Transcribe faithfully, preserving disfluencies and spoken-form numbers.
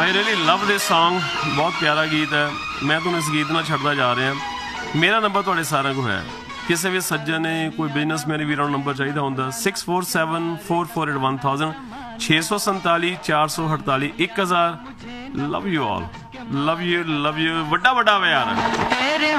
I really love this song, बहुत प्यारा गीत है। मैं ਤੁਹਾਨੂੰ ਇਸ ਗੀਤ ਨਾਲ ਛੱਡਦਾ ਜਾ ਰਿਹਾ। ਮੇਰਾ ਨੰਬਰ ਤੁਹਾਡੇ ਸਾਰਿਆਂ ਕੋਲ ਹੈ। ਕਿਸੇ ਵੀ ਸੱਜਣ ਨੇ ਕੋਈ ਬਿਜ਼ਨਸਮੈਨ ਵੀਰਾਂ ਨੂੰ ਨੰਬਰ ਚਾਹੀਦਾ ਹੁੰਦਾ six four seven four four eight one thousand ਛੇ ਸੌ ਸੰਤਾਲੀ ਚਾਰ ਸੌ ਅਠਤਾਲੀ ਇੱਕ ਹਜ਼ਾਰ। Love you all, love you love you. ਵੱਡਾ ਵੱਡਾ ਵੇ ਯਾਰ।